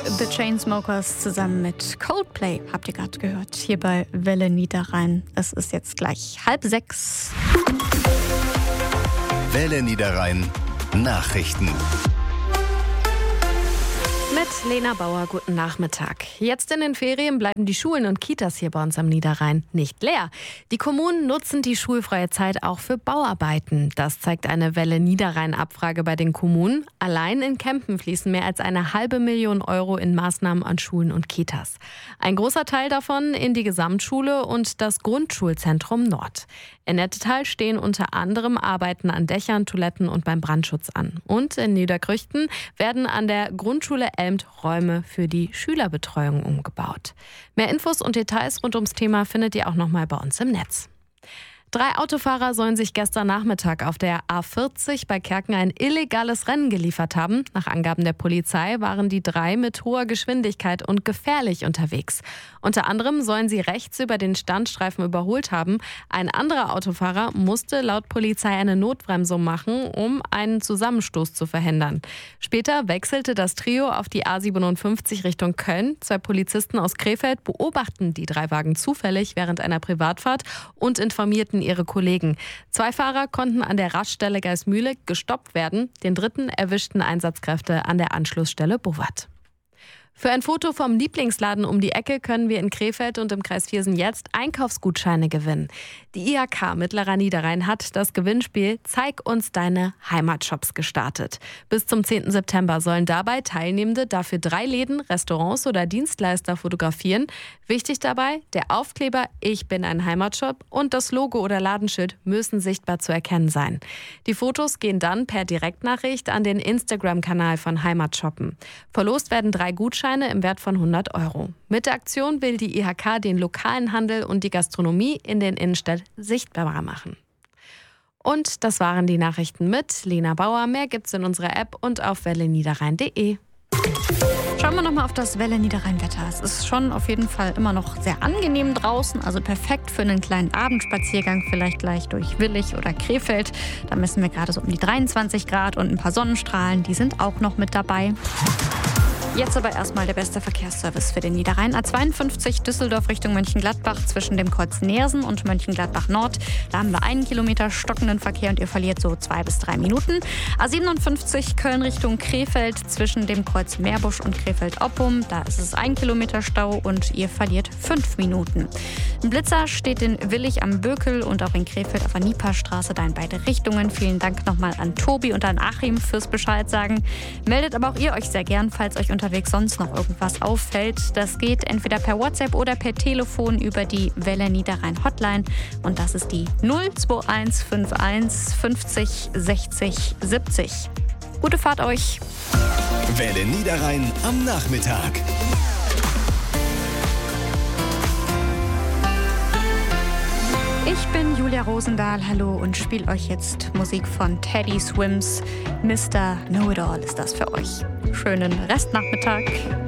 The Chainsmokers zusammen mit Coldplay habt ihr gerade gehört, hier bei Welle Niederrhein. Es ist jetzt gleich 5:30. Welle Niederrhein Nachrichten. Mit Lena Bauer, guten Nachmittag. Jetzt in den Ferien bleiben die Schulen und Kitas hier bei uns am Niederrhein nicht leer. Die Kommunen nutzen die schulfreie Zeit auch für Bauarbeiten. Das zeigt eine Welle Niederrhein-Abfrage bei den Kommunen. Allein in Kempen fließen mehr als 500.000 Euro in Maßnahmen an Schulen und Kitas. Ein großer Teil davon in die Gesamtschule und das Grundschulzentrum Nord. In Nettetal stehen unter anderem Arbeiten an Dächern, Toiletten und beim Brandschutz an. Und in Niederkrüchten werden an der Grundschule Elmt Räume für die Schülerbetreuung umgebaut. Mehr Infos und Details rund ums Thema findet ihr auch noch mal bei uns im Netz. 3 Autofahrer sollen sich gestern Nachmittag auf der A40 bei Kerken ein illegales Rennen geliefert haben. Nach Angaben der Polizei waren die 3 mit hoher Geschwindigkeit und gefährlich unterwegs. Unter anderem sollen sie rechts über den Standstreifen überholt haben. Ein anderer Autofahrer musste laut Polizei eine Notbremsung machen, um einen Zusammenstoß zu verhindern. Später wechselte das Trio auf die A57 Richtung Köln. 2 Polizisten aus Krefeld beobachten die 3 Wagen zufällig während einer Privatfahrt und informierten ihre Kollegen. 2 Fahrer konnten an der Raststelle Geismühle gestoppt werden. Den 3. erwischten Einsatzkräfte an der Anschlussstelle Bowat. Für ein Foto vom Lieblingsladen um die Ecke können wir in Krefeld und im Kreis Viersen jetzt Einkaufsgutscheine gewinnen. Die IHK Mittlerer Niederrhein hat das Gewinnspiel Zeig uns deine Heimatshops gestartet. Bis zum 10. September sollen dabei Teilnehmende dafür 3 Läden, Restaurants oder Dienstleister fotografieren. Wichtig dabei, der Aufkleber Ich bin ein Heimatshop und das Logo oder Ladenschild müssen sichtbar zu erkennen sein. Die Fotos gehen dann per Direktnachricht an den Instagram-Kanal von Heimatshoppen. Verlost werden 3 Gutscheine im Wert von 100 Euro. Mit der Aktion will die IHK den lokalen Handel und die Gastronomie in den Innenstädten sichtbarer machen. Und das waren die Nachrichten mit Lena Bauer. Mehr gibt's in unserer App und auf welleniederrhein.de. Schauen wir nochmal auf das Welle Niederrhein-Wetter. Es ist schon auf jeden Fall immer noch sehr angenehm draußen, also perfekt für einen kleinen Abendspaziergang, vielleicht gleich durch Willich oder Krefeld. Da messen wir gerade so um die 23 Grad und ein paar Sonnenstrahlen, die sind auch noch mit dabei. Jetzt aber erstmal der beste Verkehrsservice für den Niederrhein. A52 Düsseldorf Richtung Mönchengladbach zwischen dem Kreuz Neersen und Mönchengladbach Nord. Da haben wir 1 Kilometer stockenden Verkehr und ihr verliert so 2 bis 3 Minuten. A57 Köln Richtung Krefeld zwischen dem Kreuz Meerbusch und Krefeld-Oppum. Da ist es 1 Kilometer Stau und ihr verliert 5 Minuten. Ein Blitzer steht in Willich am Bökel und auch in Krefeld auf der Nieperstraße, da in beide Richtungen. Vielen Dank nochmal an Tobi und an Achim fürs Bescheid sagen. Meldet aber auch ihr euch sehr gern, falls euch unterwegs sonst noch irgendwas auffällt. Das geht entweder per WhatsApp oder per Telefon über die Welle Niederrhein Hotline. Und das ist die 02151 50 60 70. Gute Fahrt euch. Welle Niederrhein am Nachmittag. Ich bin Julia Rosendahl, hallo und spiele euch jetzt Musik von Teddy Swims. Mr. Know-It-All ist das für euch. Schönen Restnachmittag.